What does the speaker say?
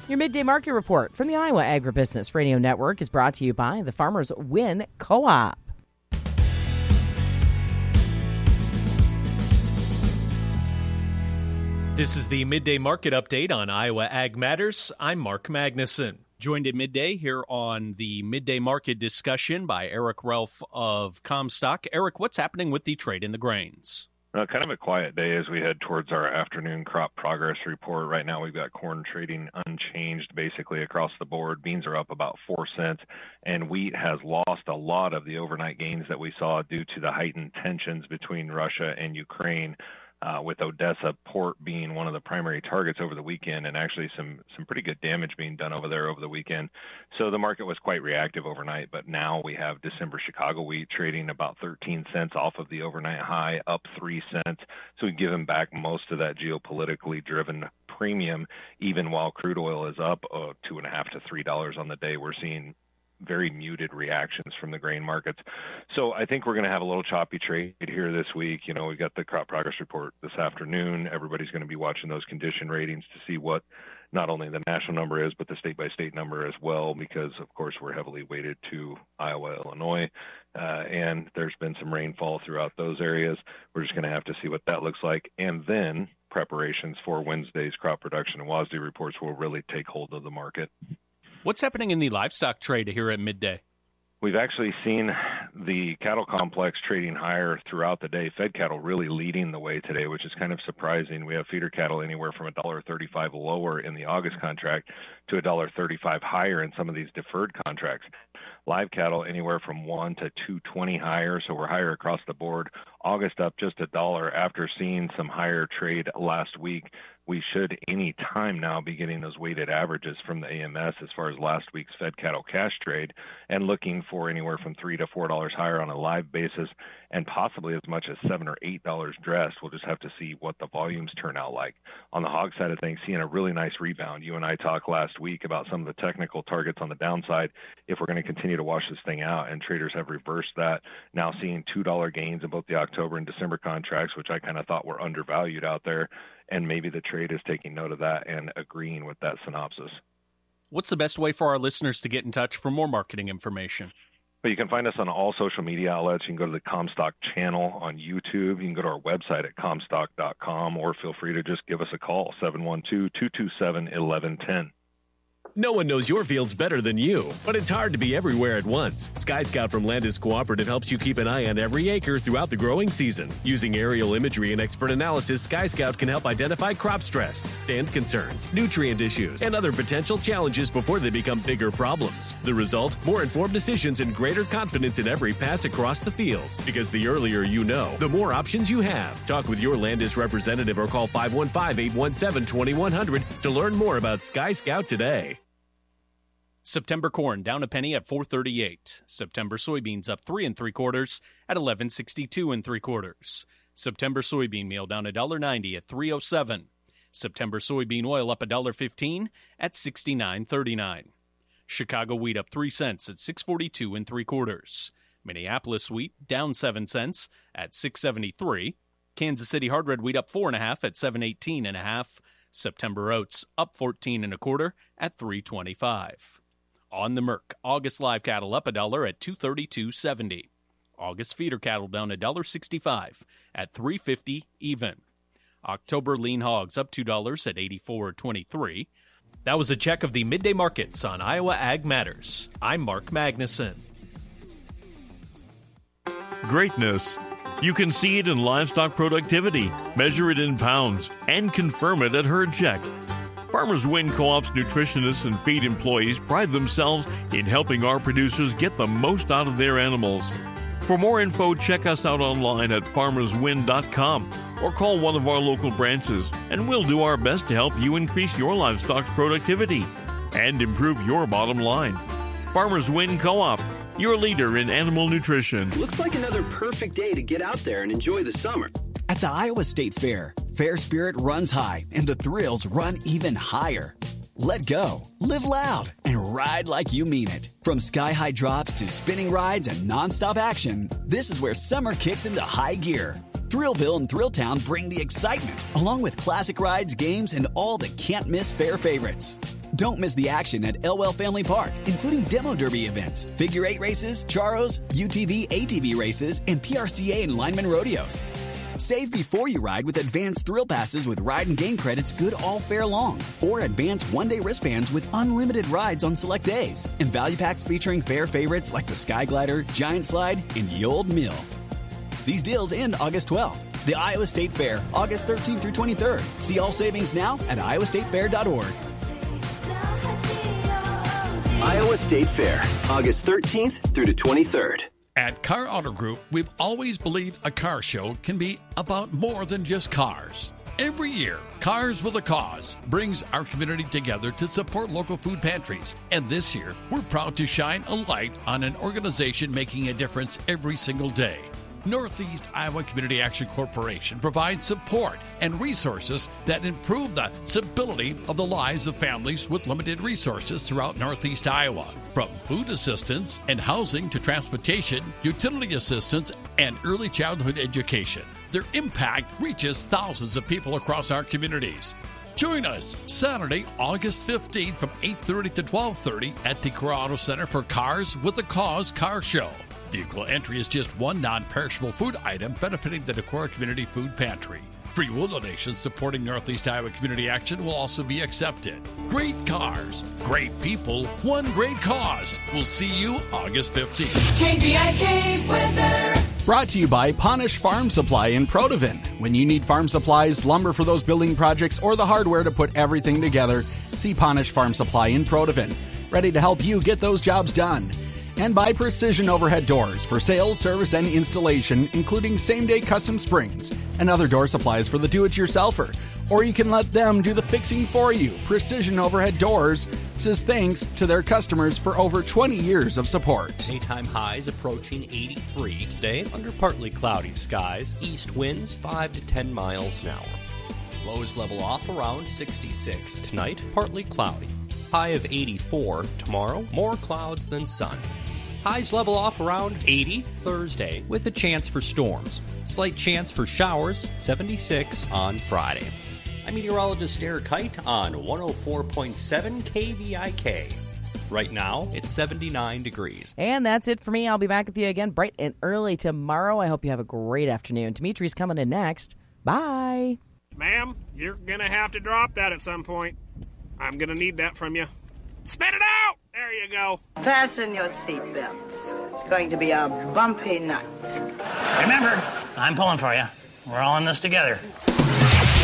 Your Midday Market Report from the Iowa Agribusiness Radio Network is brought to you by the Farmers Win Co-op. This is the Midday Market Update on Iowa Ag Matters. I'm Mark Magnuson. Joined at midday here on the Midday Market discussion by Eric Ralph of Comstock. Eric, what's happening with the trade in the grains? Kind of a quiet day as we head towards our afternoon crop progress report. Right now we've got corn trading unchanged basically across the board. Beans are up about 4 cents, and wheat has lost a lot of the overnight gains that we saw due to the heightened tensions between Russia and Ukraine. With Odessa port being one of the primary targets over the weekend, and actually some pretty good damage being done over there over the weekend. So the market was quite reactive overnight, but now we have December Chicago wheat trading about 13 cents off of the overnight high, up 3 cents. So we've given back most of that geopolitically driven premium, even while crude oil is up $2.50 to $3 on the day. We're seeing very muted reactions from the grain markets. So I think we're going to have a little choppy trade here this week. You know, we got the crop progress report this afternoon. Everybody's going to be watching those condition ratings to see what not only the national number is, but the state-by-state number as well, because, of course, we're heavily weighted to Iowa, Illinois, and there's been some rainfall throughout those areas. We're just going to have to see what that looks like. And then preparations for Wednesday's crop production and WASDE reports will really take hold of the market. What's happening in the livestock trade here at midday? We've actually seen the cattle complex trading higher throughout the day. Fed cattle really leading the way today, which is kind of surprising. We have feeder cattle anywhere from $1.35 lower in the August contract to $1.35 higher in some of these deferred contracts. Live cattle anywhere from $1 to $2.20 higher, so we're higher across the board. August up just $1 after seeing some higher trade last week. We should any time now be getting those weighted averages from the AMS as far as last week's Fed cattle cash trade, and looking for anywhere from $3 to $4 higher on a live basis, and possibly as much as $7 or $8 dressed. We'll just have to see what the volumes turn out like. On the hog side of things, seeing a really nice rebound. You and I talked last week about some of the technical targets on the downside if we're going to continue to wash this thing out, and traders have reversed that. Now seeing $2 gains in both the October and December contracts, which I kind of thought were undervalued out there, and maybe the trade is taking note of that and agreeing with that synopsis. What's the best way for our listeners to get in touch for more marketing information? But you can find us on all social media outlets. You can go to the Comstock channel on YouTube. You can go to our website at comstock.com, or feel free to just give us a call, 712-227-1110. No one knows your fields better than you, but it's hard to be everywhere at once. Sky Scout from Landis Cooperative helps you keep an eye on every acre throughout the growing season. Using aerial imagery and expert analysis, Sky Scout can help identify crop stress, stand concerns, nutrient issues, and other potential challenges before they become bigger problems. The result? More informed decisions and greater confidence in every pass across the field. Because the earlier you know, the more options you have. Talk with your Landis representative or call 515-817-2100 to learn more about Sky Scout today. September corn down a penny at $4.38. September soybeans up 3 3/4 at $11.62 3/4. September soybean meal down $1.90 at $3.07. September soybean oil up $1.15 at $69.39. Chicago wheat up 3 cents at $6.42 3/4. Minneapolis wheat down 7 cents at $6.73. Kansas City hard red wheat up 4 1/2 at $7.18 1/2. September oats up 14 1/4 at $3.25. On the Merc, August live cattle up $1 at $232.70. August feeder cattle down $1.65 at $3.50 even. October lean hogs up $2 at $84.23. That was a check of the midday markets on Iowa Ag Matters. I'm Mark Magnuson. Greatness. You can see it in livestock productivity, measure it in pounds, and confirm it at Herd Check. Farmers Win Co-op's nutritionists and feed employees pride themselves in helping our producers get the most out of their animals. For more info, check us out online at farmerswin.com or call one of our local branches, and we'll do our best to help you increase your livestock's productivity and improve your bottom line. Farmers Win Co-op, your leader in animal nutrition. Looks like another perfect day to get out there and enjoy the summer. At the Iowa State Fair, fair spirit runs high and the thrills run even higher. Let go, live loud, and ride like you mean it. From sky-high drops to spinning rides and nonstop action, this is where summer kicks into high gear. Thrillville and Thrilltown bring the excitement, along with classic rides, games, and all the can't-miss fair favorites. Don't miss the action at Elwell Family Park, including demo derby events, figure 8 races, charros, UTV, ATV races, and PRCA and lineman rodeos. Save before you ride with advanced thrill passes with ride and game credits good all fair long, or advanced one-day wristbands with unlimited rides on select days, and value packs featuring fair favorites like the Sky Glider, Giant Slide, and the Old Mill. These deals end August 12th. The Iowa State Fair, August 13th through 23rd. See all savings now at iowastatefair.org. Iowa State Fair, August 13th through the 23rd. At Car Auto Group, we've always believed a car show can be about more than just cars. Every year, Cars with a Cause brings our community together to support local food pantries. And this year, we're proud to shine a light on an organization making a difference every single day. Northeast Iowa Community Action Corporation provides support and resources that improve the stability of the lives of families with limited resources throughout Northeast Iowa. From food assistance and housing to transportation, utility assistance, and early childhood education, their impact reaches thousands of people across our communities. Join us Saturday, August 15th from 8:30 to 12:30 at Decor Auto Center for Cars with a Cause Car Show. Vehicle entry is just one non-perishable food item benefiting the Decorah Community Food Pantry. Free will donations supporting Northeast Iowa Community Action will also be accepted. Great cars, great people, one great cause. We'll see you August 15th. KVIK weather. Brought to you by Ponish Farm Supply in Protivin. When you need farm supplies, lumber for those building projects, or the hardware to put everything together, see Ponish Farm Supply in Protivin. Ready to help you get those jobs done. And by Precision Overhead Doors for sales, service, and installation, including same-day custom springs and other door supplies for the do-it-yourselfer. Or you can let them do the fixing for you. Precision Overhead Doors says thanks to their customers for over 20 years of support. Daytime highs approaching 83 today under partly cloudy skies. East winds 5 to 10 miles an hour. Lows level off around 66 tonight, partly cloudy. High of 84 tomorrow, more clouds than sun. Highs level off around 80 Thursday with a chance for storms. Slight chance for showers, 76 on Friday. I'm meteorologist Eric Height on 104.7 KVIK. Right now, it's 79 degrees. And that's it for me. I'll be back with you again bright and early tomorrow. I hope you have a great afternoon. Dimitri's coming in next. Bye. Ma'am, you're going to have to drop that at some point. I'm going to need that from you. Spit it out! There you go. Fasten your seatbelts. It's going to be a bumpy night. Remember, I'm pulling for you. We're all in this together.